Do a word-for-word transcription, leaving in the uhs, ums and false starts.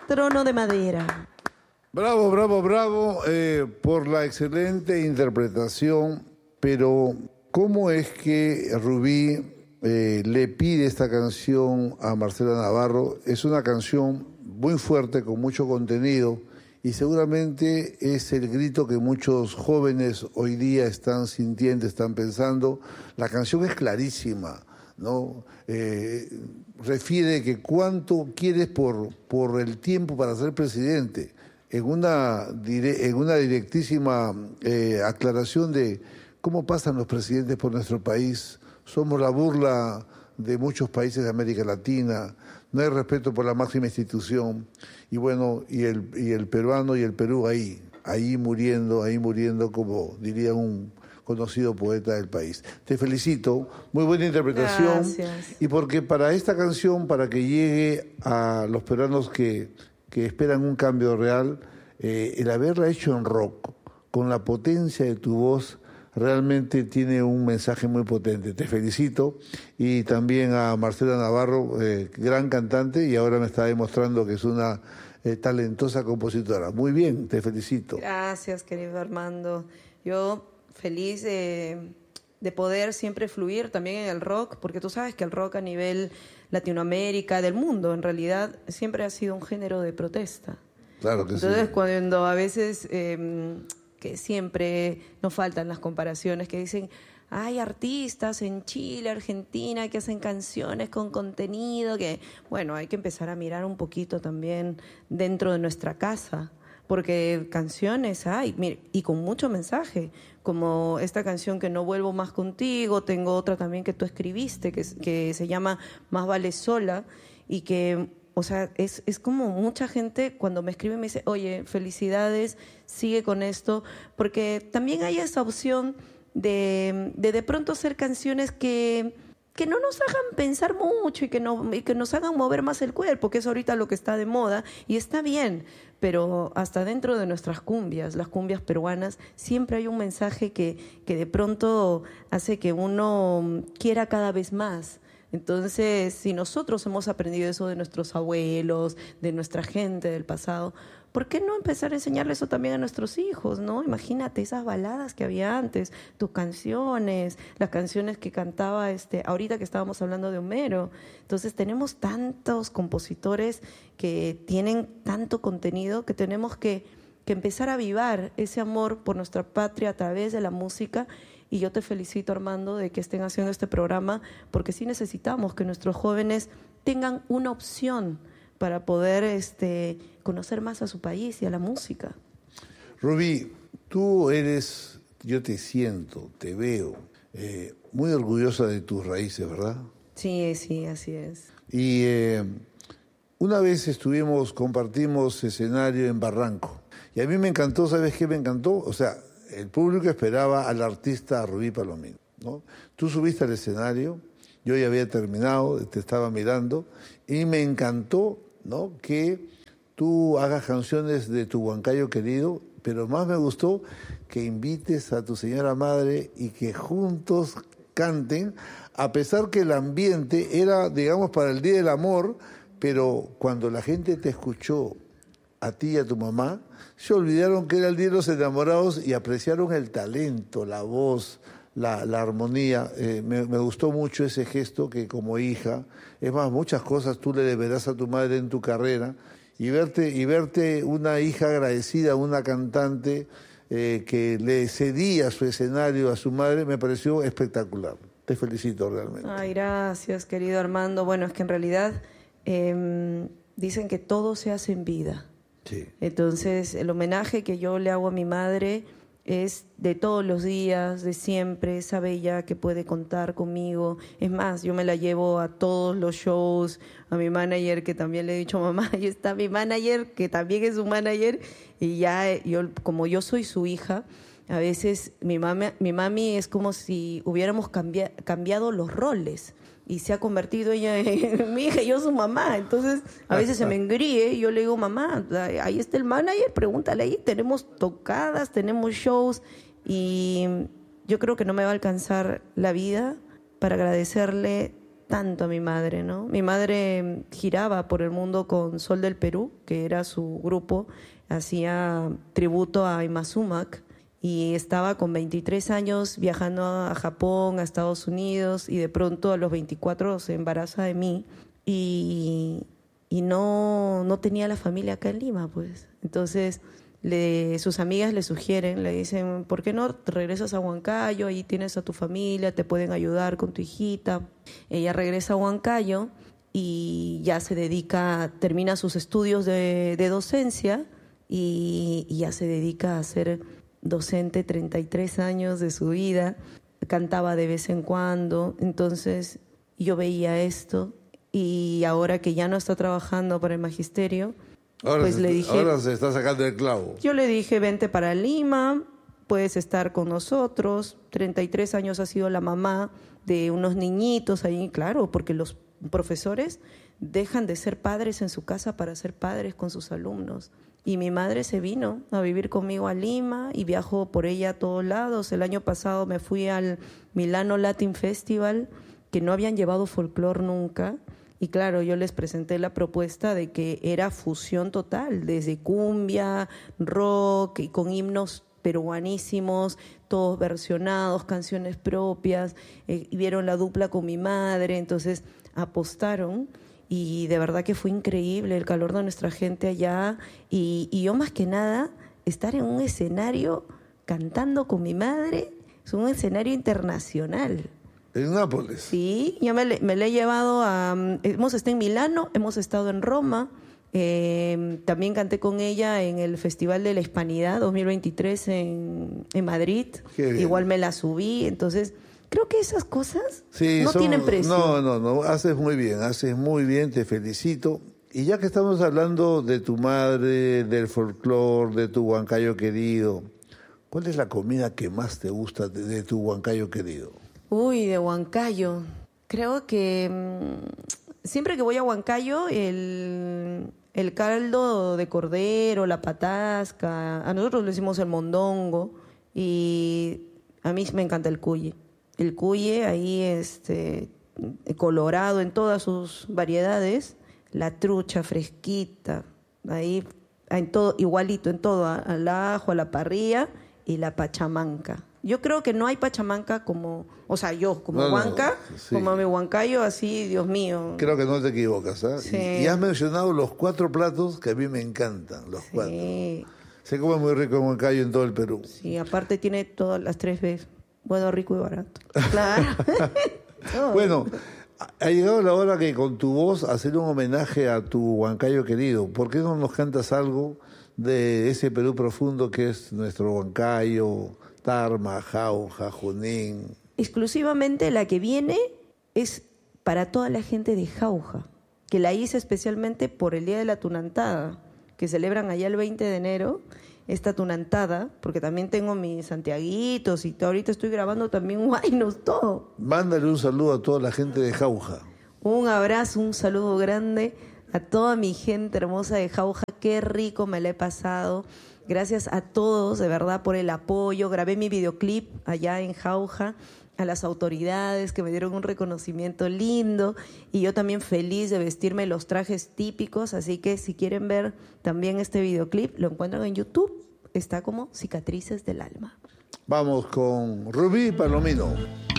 trono de madera. Bravo, bravo, bravo eh, por la excelente interpretación, pero ¿cómo es que Rubí eh, le pide esta canción a Marcela Navarro? Es una canción muy fuerte, con mucho contenido, y seguramente es el grito que muchos jóvenes hoy día están sintiendo, están pensando. La canción es clarísima, ¿no? Eh, refiere que cuánto quieres por, por el tiempo para ser presidente, en una, en una directísima eh, aclaración de cómo pasan los presidentes por nuestro país. Somos la burla de muchos países de América Latina, no hay respeto por la máxima institución, y bueno, y el, y el peruano y el Perú ahí, ahí muriendo, ahí muriendo, como diría un conocido poeta del país. Te felicito, muy buena interpretación. Gracias. Y porque para esta canción, para que llegue a los peruanos que, que esperan un cambio real, eh, el haberla hecho en rock, con la potencia de tu voz, realmente tiene un mensaje muy potente. Te felicito. Y también a Marcela Navarro, eh, gran cantante, y ahora me está demostrando que es una eh, talentosa compositora. Muy bien, te felicito. Gracias, querido Armando. Yo feliz de, de poder siempre fluir también en el rock, porque tú sabes que el rock a nivel Latinoamérica, del mundo, en realidad, siempre ha sido un género de protesta. Claro que Entonces, sí. cuando a veces, eh, que siempre nos faltan las comparaciones, que dicen, hay artistas en Chile, Argentina, que hacen canciones con contenido, que, bueno, hay que empezar a mirar un poquito también dentro de nuestra casa, porque canciones hay, mire, y con mucho mensaje, como esta canción que No vuelvo más contigo, tengo otra también que tú escribiste, que, que se llama Más vale sola, y que, o sea, es, es como mucha gente cuando me escribe me dice, oye, felicidades, sigue con esto, porque también hay esa opción de de, de pronto hacer canciones que... que no nos hagan pensar mucho y que, no, y que nos hagan mover más el cuerpo, que es ahorita lo que está de moda, y está bien, pero hasta dentro de nuestras cumbias, las cumbias peruanas, siempre hay un mensaje que, que de pronto hace que uno quiera cada vez más. Entonces, si nosotros hemos aprendido eso de nuestros abuelos, de nuestra gente del pasado, ¿por qué no empezar a enseñarle eso también a nuestros hijos, no? Imagínate esas baladas que había antes, tus canciones, las canciones que cantaba, este, ahorita que estábamos hablando de Homero. Entonces tenemos tantos compositores que tienen tanto contenido que tenemos que, que empezar a avivar ese amor por nuestra patria a través de la música. Y yo te felicito, Armando, de que estén haciendo este programa, porque sí necesitamos que nuestros jóvenes tengan una opción para poder este, conocer más a su país y a la música. Rubí, tú eres, yo te siento, te veo, eh, muy orgullosa de tus raíces, ¿verdad? Sí, sí, así es. Y eh, una vez estuvimos, compartimos escenario en Barranco, y a mí me encantó, ¿sabes qué me encantó? O sea, el público esperaba al artista Rubí Palomino, ¿no? Tú subiste al escenario, yo ya había terminado, te estaba mirando, y me encantó, ¿no?, que tú hagas canciones de tu Huancayo querido, pero más me gustó que invites a tu señora madre y que juntos canten, a pesar que el ambiente era, digamos, para el Día del Amor, pero cuando la gente te escuchó, a ti y a tu mamá, se olvidaron que era el Día de los Enamorados y apreciaron el talento, la voz, la, la armonía. Eh, me, me gustó mucho ese gesto que como hija, es más, muchas cosas tú le deberás a tu madre en tu carrera, y verte, y verte una hija agradecida, una cantante eh, que le cedía su escenario a su madre, me pareció espectacular. Te felicito realmente. Ay, gracias, querido Armando. Bueno, es que en realidad eh, dicen que todo se hace en vida. Sí. Entonces, el homenaje que yo le hago a mi madre es de todos los días, de siempre, esa bella que puede contar conmigo. Es más, yo me la llevo a todos los shows, a mi manager, que también le he dicho, mamá, ahí está mi manager, que también es su manager, y ya, yo, como yo soy su hija, a veces mi mami, mi mami es como si hubiéramos cambia, cambiado los roles, y se ha convertido ella en mi hija y yo su mamá. Entonces, a veces se me engríe y yo le digo, mamá, ahí está el manager, pregúntale ahí, tenemos tocadas, tenemos shows, y yo creo que no me va a alcanzar la vida para agradecerle tanto a mi madre, ¿no? Mi madre giraba por el mundo con Sol del Perú, que era su grupo, hacía tributo a Imazumac, y estaba con veintitrés años viajando a Japón, a Estados Unidos, y de pronto a los veinticuatro se embaraza de mí, y, y no, no tenía la familia acá en Lima, pues. Entonces le, sus amigas le sugieren, le dicen, ¿por qué no te regresas a Huancayo? Ahí tienes a tu familia, te pueden ayudar con tu hijita. Ella regresa a Huancayo y ya se dedica, termina sus estudios de, de docencia y, y ya se dedica a ser docente treinta y tres años de su vida. Cantaba de vez en cuando. Entonces yo veía esto y ahora que ya no está trabajando para el magisterio, Ahora, pues se, le dije, ahora se está sacando el clavo. Yo le dije, vente para Lima, puedes estar con nosotros. treinta y tres años ha sido la mamá de unos niñitos ahí, claro, porque los profesores dejan de ser padres en su casa para ser padres con sus alumnos. Y mi madre se vino a vivir conmigo a Lima y viajó por ella a todos lados. El año pasado me fui al Milano Latin Festival, que no habían llevado folclore nunca. Y claro, yo les presenté la propuesta de que era fusión total, desde cumbia, rock y con himnos peruanísimos, todos versionados, canciones propias, eh, y vieron la dupla con mi madre, entonces apostaron y de verdad que fue increíble el calor de nuestra gente allá y, y yo más que nada estar en un escenario cantando con mi madre, es un escenario internacional. En Nápoles. Sí, yo me, me le he llevado a... Hemos estado en Milano, hemos estado en Roma, eh, también canté con ella en el Festival de la Hispanidad dos mil veintitrés en, en Madrid, igual me la subí, entonces creo que esas cosas sí, no son, tienen precio. No, no, no, haces muy bien, haces muy bien, te felicito. Y ya que estamos hablando de tu madre, del folclore, de tu Huancayo querido, ¿cuál es la comida que más te gusta de, de tu Huancayo querido? Uy, de Huancayo. Creo que mmm, siempre que voy a Huancayo, el, el caldo de cordero, la patasca, a nosotros le decimos el mondongo y a mí me encanta el cuye. El cuye ahí este, colorado en todas sus variedades, la trucha fresquita, ahí en todo, igualito en todo, al ajo, a la parrilla y la pachamanca. Yo creo que no hay pachamanca como, o sea, yo como no, Huanca, no, sí. como mi Huancayo, así, Dios mío. Creo que no te equivocas, ¿eh? Sí. Y, y has mencionado los cuatro platos que a mí me encantan, los Sí. cuatro. Se come muy rico en Huancayo en todo el Perú. Sí, aparte tiene todas las tres veces, bueno, rico y barato. Claro. No. Bueno, ha llegado la hora que con tu voz hacer un homenaje a tu Huancayo querido. ¿Por qué no nos cantas algo de ese Perú profundo que es nuestro Huancayo, Tarma, Jauja, Junín? Exclusivamente la que viene es para toda la gente de Jauja, que la hice especialmente por el Día de la Tunantada, que celebran allá el veinte de enero, esta tunantada, porque también tengo mis santiaguitos y ahorita estoy grabando también guaynos, todo. Mándale un saludo a toda la gente de Jauja. Un abrazo, un saludo grande a toda mi gente hermosa de Jauja, qué rico me la he pasado. Gracias a todos, de verdad, por el apoyo. Grabé mi videoclip allá en Jauja, a las autoridades que me dieron un reconocimiento lindo y yo también feliz de vestirme los trajes típicos, así que si quieren ver también este videoclip, lo encuentran en YouTube, está como Cicatrices del Alma. Vamos con Rubí Palomino.